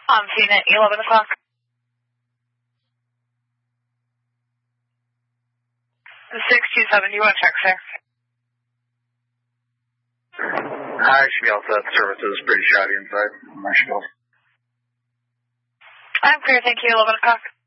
I'm seeing it 11 o'clock. 627, do you want to check, sir? I should be all set. Service is pretty shoddy inside. I should be all set. I'm clear, thank you, 11 o'clock.